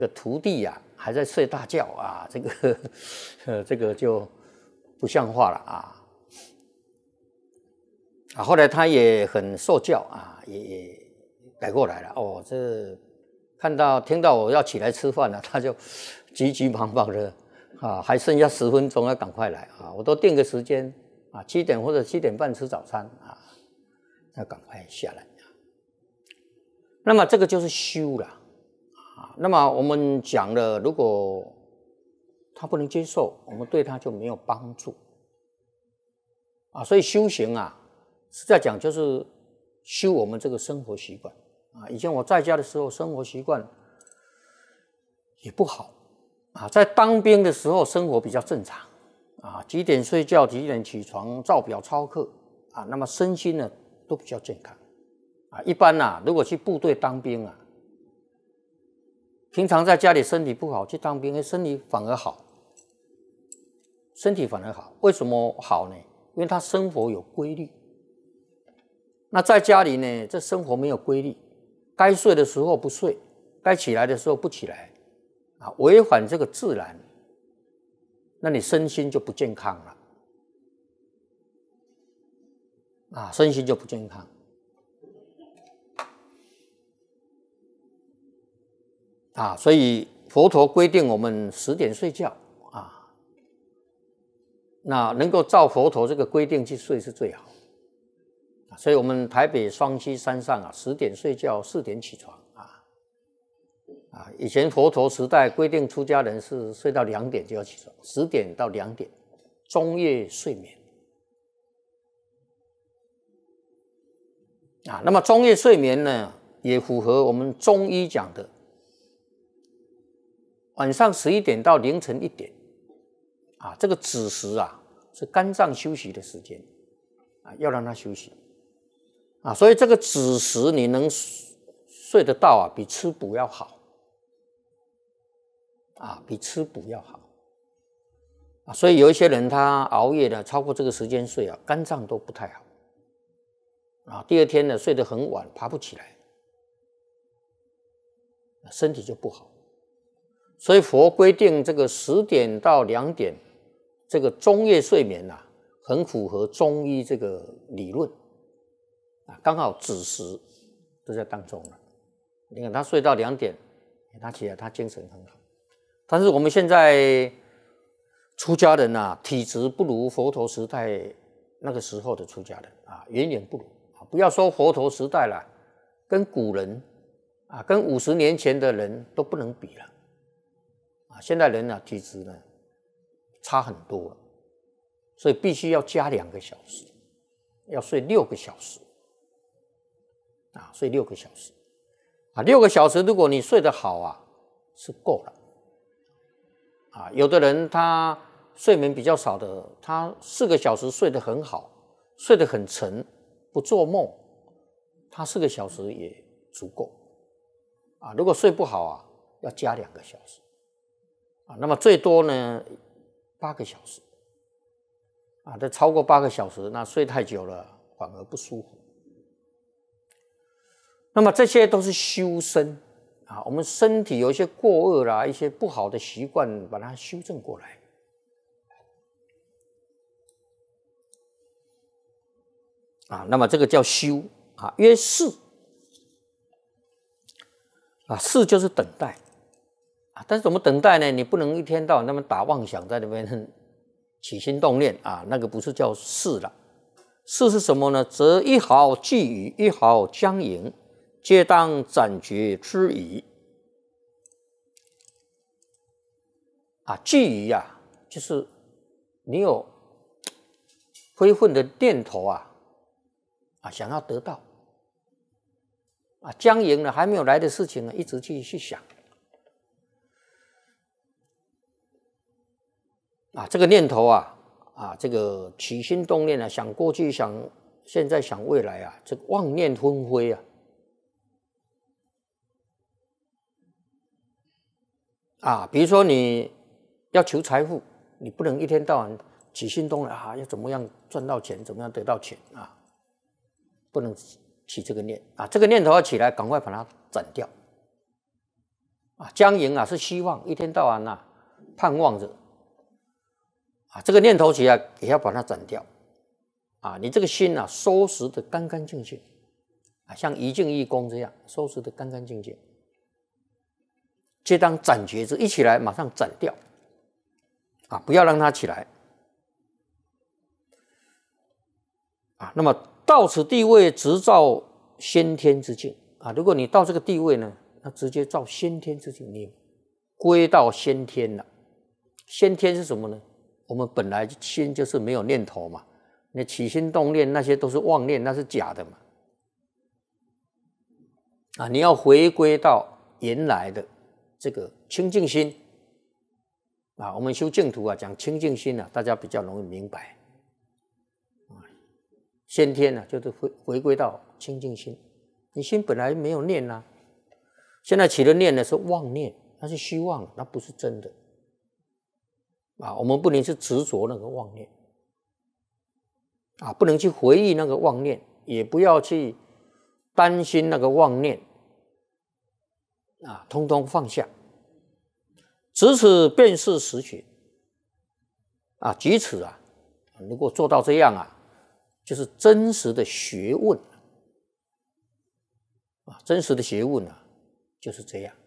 这个徒弟呀、还在睡大觉啊，这个就不像话了啊。后来他也很受教啊，也改过来了。哦，这听到我要起来吃饭了，他就急急忙忙的啊，还剩下10分钟，要赶快来啊！我都定个时间啊，7点或者7点半吃早餐啊，要赶快下来。那么这个就是修了啊。那么我们讲了，如果他不能接受，我们对他就没有帮助啊。所以修行啊，实在讲就是修我们这个生活习惯啊。以前我在家的时候，生活习惯也不好啊。在当兵的时候，生活比较正常啊，几点睡觉，几点起床，照表操课啊。那么身心呢都比较健康啊。一般啊，如果去部队当兵啊，平常在家里身体不好，去当兵，身体反而好。身体反而好，为什么好呢？因为他生活有规律。那在家里呢，这生活没有规律，该睡的时候不睡，该起来的时候不起来啊，违反这个自然，那你身心就不健康了啊，身心就不健康啊。所以佛陀规定我们10点睡觉啊，那能够照佛陀这个规定去睡是最好。所以我们台北双溪山上啊，10点睡觉，4点起床啊。以前佛陀时代规定出家人是睡到2点就要起床，10点到2点，中夜睡眠啊。那么中夜睡眠呢，也符合我们中医讲的，晚上11点到凌晨1点啊，这个子时啊是肝脏休息的时间啊，要让它休息啊。所以这个子时你能睡得到啊，比吃补要好啊，比吃补要好啊。所以有一些人他熬夜呢，超过这个时间睡啊，肝脏都不太好啊。第二天呢，睡得很晚，爬不起来，身体就不好。所以佛规定这个10点到2点，这个中夜睡眠啊，很符合中医这个理论啊，刚好子时都在当中了。你看他睡到2点，他起来他精神很好。但是我们现在出家人啊，体质不如佛陀时代那个时候的出家人啊，远远不如啊。不要说佛陀时代了，跟古人啊，跟50年前的人都不能比了啊。现在人啊，体质呢差很多了，所以必须要加2个小时，要睡6个小时啊，睡6个小时啊。6个小时，如果你睡得好啊，是够了啊。有的人他睡眠比较少的，他4个小时睡得很好，睡得很沉，不做梦，他4个小时也足够啊。如果睡不好啊，要加2个小时啊。那么最多呢8个小时啊。这超过8个小时，那睡太久了反而不舒服。那么这些都是修身啊，我们身体有一些过恶啦，一些不好的习惯，把它修正过来啊。那么这个叫修啊，曰事啊，事就是等待啊。但是怎么等待呢？你不能一天到晚那么打妄想，在那边起心动念啊，那个不是叫事了。事是什么呢？则一毫既雨，一毫将盈，皆当斩绝之矣啊。既雨啊，就是你有非分的念头啊，想要得到啊。将盈呢，还没有来的事情呢，一直去想啊。这个念头啊，这个起心动念啊，想过去，想现在，想未来啊，这个妄念纷飞啊。比如说你要求财富，你不能一天到晚起心动念啊，要怎么样赚到钱，怎么样得到钱啊，不能起这个念啊。这个念头要起来，赶快把它斩掉将迎啊是希望，一天到晚啊盼望着这个念头起来也要把它斩掉你这个心收拾的干干净净像一静一功这样收拾的干干净净，皆当斩绝之，一起来马上斩掉不要让它起来那么到此地位，直照先天之境如果你到这个地位呢，那直接照先天之境，你归到先天了。先天是什么呢？我们本来心就是没有念头嘛，那起心动念那些都是妄念，那是假的嘛你要回归到原来的这个清净心我们修净土讲清净心大家比较容易明白先天就是回归到清净心，你心本来没有念现在起了念呢是妄念，那是虚妄，那不是真的我们不能去执着那个妄念不能去回忆那个妄念，也不要去担心那个妄念通通放下，执此便是实学举此如果做到这样就是真实的学问真实的学问就是这样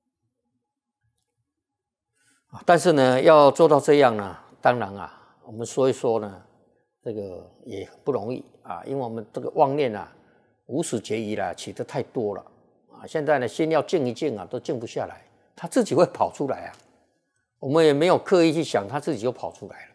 但是呢要做到这样呢，当然我们说一说呢，这个也不容易因为我们这个妄念无始劫以来起得太多了现在呢心要静一静都静不下来，它自己会跑出来我们也没有刻意去想，它自己就跑出来了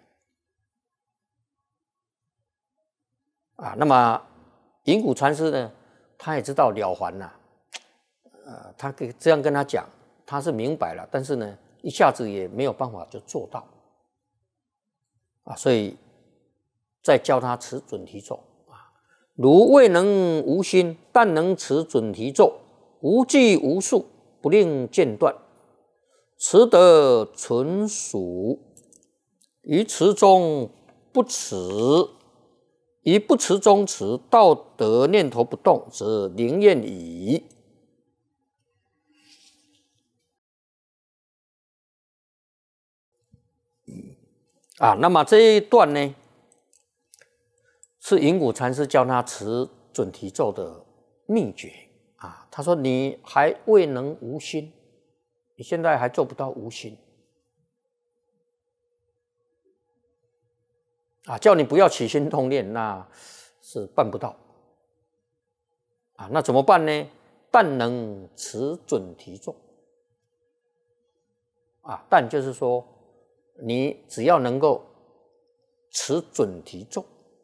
那么隐谷禅师呢，他也知道了还他这样跟他讲，他是明白了，但是呢一下子也没有办法就做到所以再教他持准提咒如未能无心，但能持准提咒，无计无数，不令间断，持得纯熟，于持中不持，于不持中持，道德念头不动，则灵验矣。那么这一段呢，是隐谷禅师教他持准提咒的秘诀他说你还未能无心，你现在还做不到无心叫你不要起心动念，那是办不到那怎么办呢？但能持准提咒但就是说你只要能够持准提咒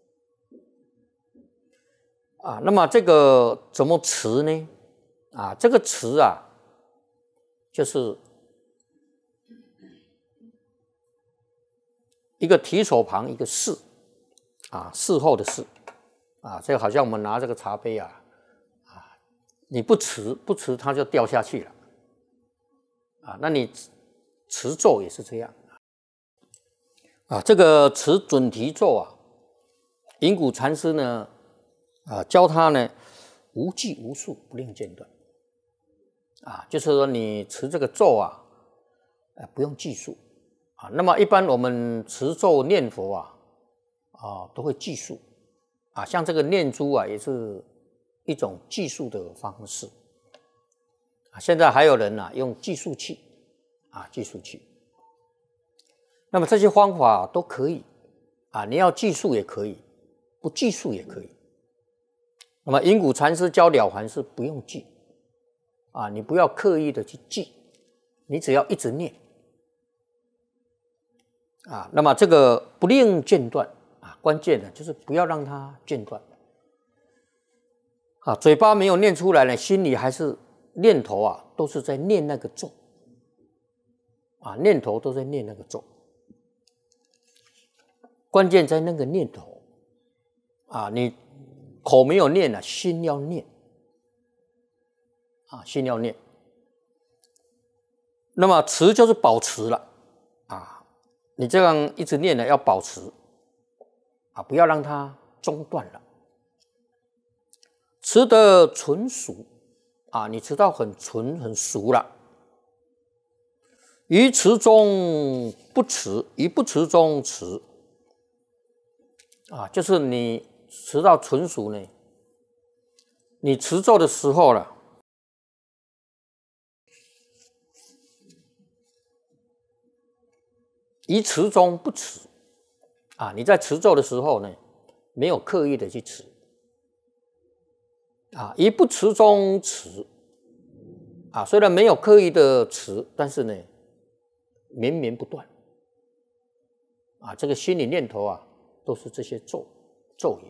那么这个怎么持呢？这个持就是一个提手旁一个事事后的事这个好像我们拿这个茶杯你不持它就掉下去了那你持咒也是这样这个持准提咒隐谷禅师呢教他呢无计无数，不令间断就是说你持这个咒不用计数那么一般我们持咒念佛都会计数像这个念珠也是一种计数的方式现在还有人用计数器计数器，那么这些方法都可以你要计数也可以，不计数也可以。那么隐谷禅师教了凡是不用记你不要刻意的去记，你只要一直念那么这个不令间断关键的就是不要让它间断嘴巴没有念出来呢，心里还是念头都是在念那个咒念头都在念那个咒，关键在那个念头你口没有念心要念心要念。那么持就是保持了你这样一直念要保持不要让它中断了。持得纯熟你持到很纯很熟了于持中不持，于不持中持。啊，就是你持到纯熟呢，你持咒的时候了，于持中不持。啊，你在持咒的时候呢，没有刻意的去持。啊，于不持中持。啊，虽然没有刻意的持，但是呢，绵绵不断。啊，这个心理念头啊，都是这些咒语。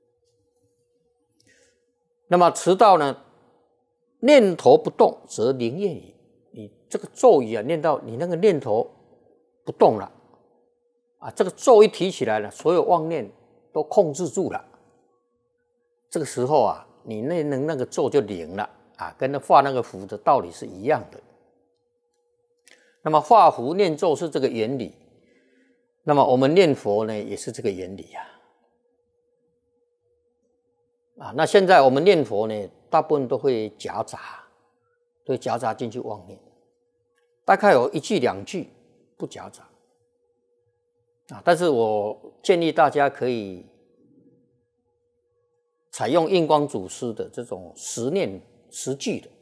那么持到呢，念头不动，则灵验矣。你这个咒语啊，念到你那个念头不动了，啊，这个咒一提起来了，所有妄念都控制住了。这个时候啊，你那个咒就灵了。啊，跟那画那个符的道理是一样的。那么画符念咒是这个原理，那么我们念佛呢也是这个原理啊。那现在我们念佛呢，大部分都会夹杂进去妄念，大概有1句2句不夹杂啊。但是我建议大家可以采用印光祖师的这种实念实句的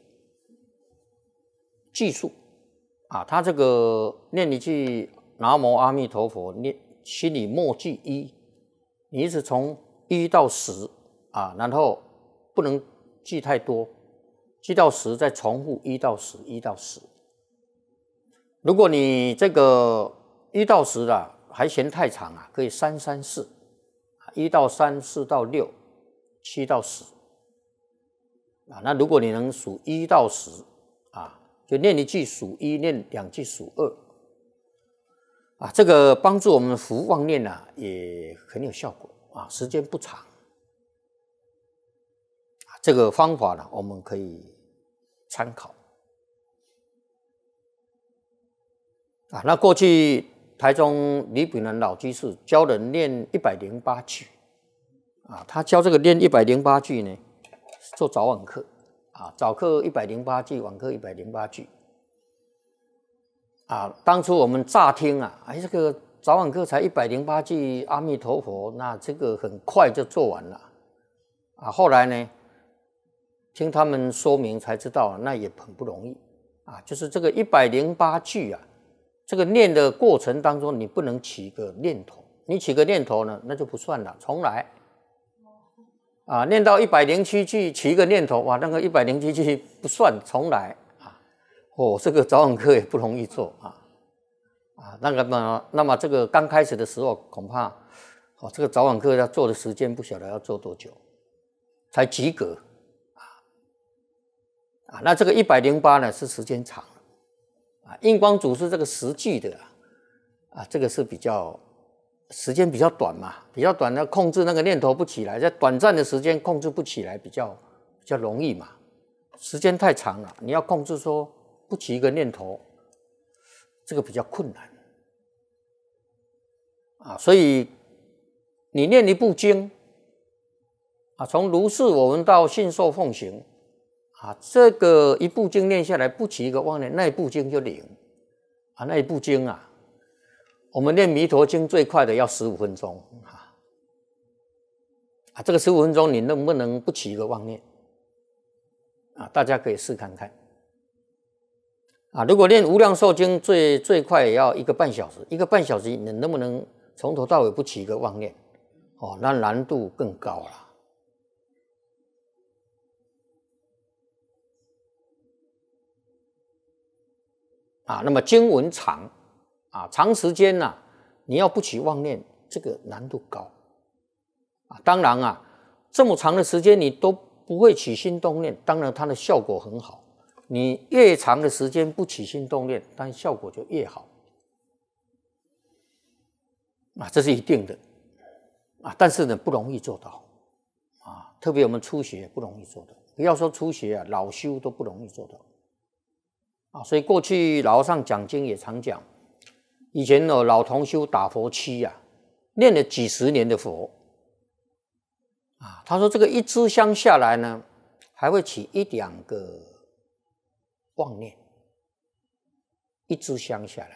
句数啊，他这个念一句南无阿弥陀佛，念心里默记1，你一直从1到10啊，然后不能记太多，记到10再重复1到10，1到10。如果你这个1到10啦还嫌太长啊，可以3、3、4，1到3、4到6、7到10。啊，那如果你能数1到10啊，就念一句数1，念2句数2啊，这个帮助我们服妄念啊，也很有效果啊，时间不长。这个方法呢，我们可以参考啊。那过去台中李炳南老居士教人念108句啊，他教这个念108句呢，做早晚课啊，早课108句，晚课108句啊。当初我们乍听啊，这个早晚课才108句阿弥陀佛，那这个很快就做完了啊。后来呢，听他们说明才知道，那也很不容易啊。就是这个108句啊，这个念的过程当中，你不能起个念头，你起个念头呢，那就不算了，重来。啊，念到107句起一个念头，哇，那个107句不算，重来啊！哦，这个早晚课也不容易做那么这个刚开始的时候，恐怕这个早晚课要做的时间不晓得要做多久才及格啊。那这个108呢是时间长了啊。印光祖师这个10句的这个是比较时间比较短嘛，比较短，要控制那个念头不起来，在短暂的时间控制不起来，比较容易嘛。时间太长了，你要控制说不起一个念头，这个比较困难啊。所以你念一部经啊，从如是我闻到信受奉行啊，这个一部经念下来，不起一个妄念，那一部经就灵啊。那一部经啊，我们念弥陀经最快的要15分钟啊，这个15分钟你能不能不起一个妄念啊？大家可以试看看啊。如果念无量寿经最快也要1个半小时，1个半小时你能不能从头到尾不起一个妄念？哦，那难度更高了啊。那么经文长啊，长时间啊，你要不起妄念，这个难度高啊。当然啊，这么长的时间你都不会起心动念，当然它的效果很好。你越长的时间不起心动念，但效果就越好啊，这是一定的啊。但是呢，不容易做到啊，特别我们初学不容易做到。不要说初学啊，老修都不容易做到啊。所以过去老和尚讲经也常讲，以前有老同修打佛七啊，念了几十年的佛啊，他说这个一支香下来呢，还会起1、2个妄念一支香下来。